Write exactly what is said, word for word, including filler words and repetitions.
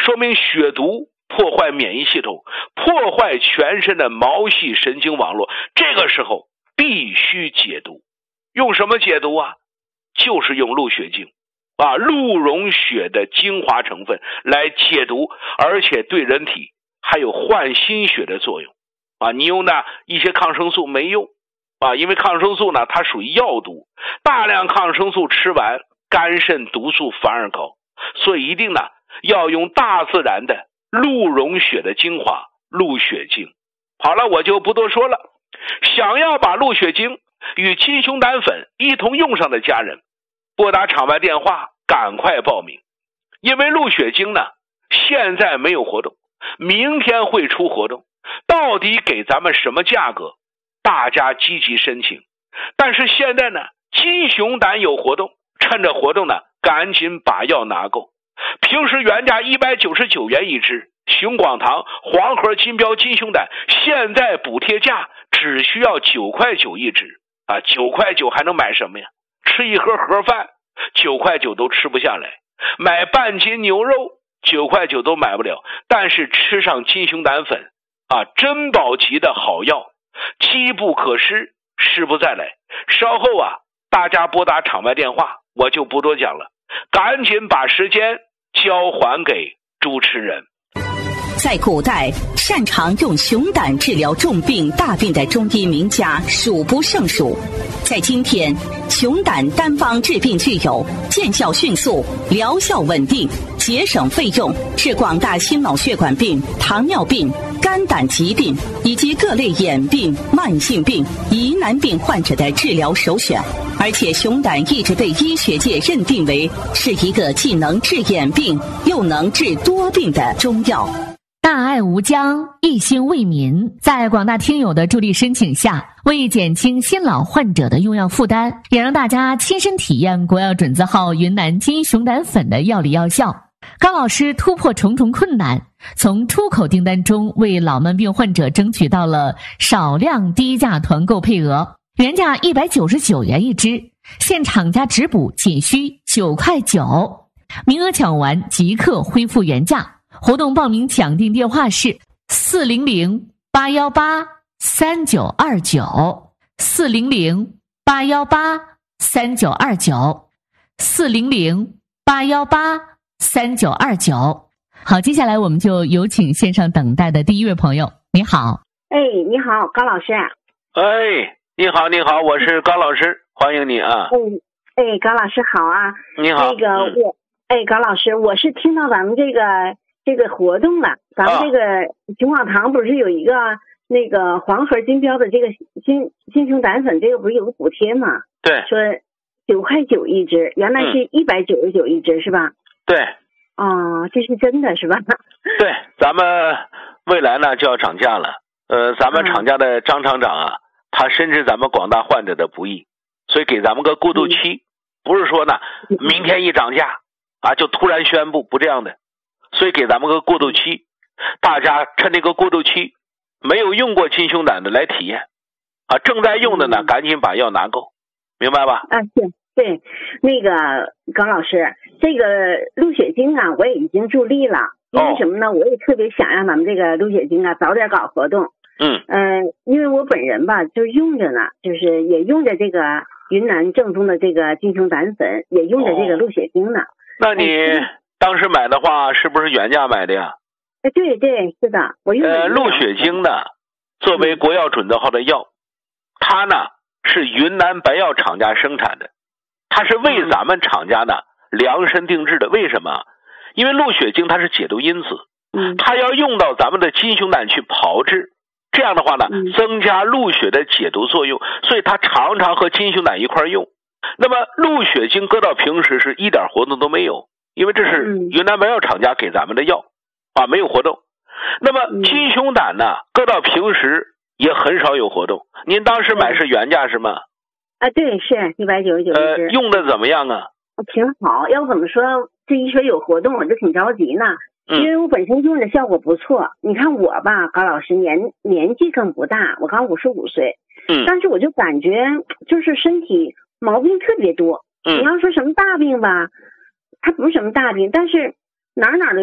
说明血毒破坏免疫系统，破坏全身的毛细神经网络，这个时候必须解毒。用什么解毒啊？就是用鹿血精啊，鹿茸血的精华成分来解毒，而且对人体还有换心血的作用啊。你用的一些抗生素没用啊，因为抗生素呢，它属于药毒，大量抗生素吃完，肝肾毒素反而高，所以一定呢要用大自然的鹿茸血的精华，鹿血精。好了，我就不多说了。想要把鹿血精与金熊胆粉一同用上的家人，拨打场外电话，赶快报名。因为鹿血精呢，现在没有活动，明天会出活动，到底给咱们什么价格？大家积极申请。但是现在呢，金熊胆有活动，趁着活动呢，赶紧把药拿够。平时原价一百九十九元一支，熊广堂黄河金标金熊胆现在补贴价只需要九块九一支啊，九块九还能买什么呀？吃一盒盒饭九块九都吃不下来，买半斤牛肉九块九都买不了。但是吃上金熊胆粉啊，珍宝级的好药，机不可失，失不再来。稍后啊，大家拨打场外电话，我就不多讲了，赶紧把时间交还给主持人。 在古代，擅长用熊胆治疗重病大病的中医名家数不胜数。在今天，熊胆单方治病具有见效迅速、疗效稳定、节省费用，是广大心脑血管病、糖尿病、肝胆疾病以及各类眼病、慢性病、疑难病患者的治疗首选。而且熊胆一直被医学界认定为是一个既能治眼病又能治多病的中药。 大爱无疆，一心为民，在广大听友的助力申请下，为减轻新老患者的用药负担，也让大家亲身体验国药准字号云南金熊胆粉的药理药效。高老师突破重重困难，从出口订单中为老慢病患者争取到了少量低价团购配额，原价一百九十九元一支，现厂家直补仅需九块九，名额抢完即刻恢复原价。活动报名抢订电话是四零零八幺八三九二九，四零零八幺八三九二九，四零零八幺八三九二九。好，接下来我们就有请线上等待的第一位朋友。你好。 哎，你好，高老师。 哎，你好，你好，我是高老师，欢迎你啊。 嗯，哎，高老师好啊。 你好。 那个、嗯、我，哎，高老师，我是听到咱们这个。这个活动了，咱们这个熊广堂不是有一个那个黄河金标的这个金金熊胆粉，这个不是有个补贴吗？ 对， 说九块九一支，原来是一百九十九一支、嗯、是吧？ 对。 哦，这是真的是吧？ 对，咱们未来呢就要涨价了。呃，咱们厂家的张厂长啊，嗯、他深知咱们广大患者的不易，所以给咱们个过渡期，嗯、不是说呢明天一涨价啊就突然宣布，不这样的。所以给咱们个过渡期，大家趁这个过渡期没有用过金熊胆的来体验啊，正在用的呢、嗯、赶紧把药拿够，明白吧？ 啊，对对，那个高老师，这个鹿血精啊我也已经助力了，因为什么呢、哦、我也特别想让咱们这个鹿血精啊早点搞活动。 嗯嗯、呃，因为我本人吧就用着呢，就是也用着这个云南正宗的这个金熊胆粉，也用着这个鹿血精呢、哦、 那你、哎当时买的话是不是原价买的呀？ 哎，对对，是的，我用呃，鹿血精呢，作为国药准字号的药，嗯、它呢是云南白药厂家生产的，它是为咱们厂家呢量身定制的。为什么？因为鹿血精它是解毒因子， 嗯， 它要用到咱们的金熊胆去炮制，这样的话呢， 嗯、 增加鹿血的解毒作用，所以它常常和金熊胆一块用。那么鹿血精搁到平时是一点活动都没有。因为这是云南白药厂家给咱们的药、嗯、啊，没有活动。那么金熊胆呢，搁到平时也很少有活动。您当时买是原价是吗？ 啊，对，是一百九十九一支。 呃，用的怎么样啊？ 挺好。要不怎么说这一说有活动，我就挺着急呢。 嗯、 因为我本身用的效果不错。你看我吧，高老师年年纪更不大，我刚五十五岁。 嗯。 但是我就感觉就是身体毛病特别多。 嗯。 你要说什么大病吧？它不是什么大病，但是哪哪的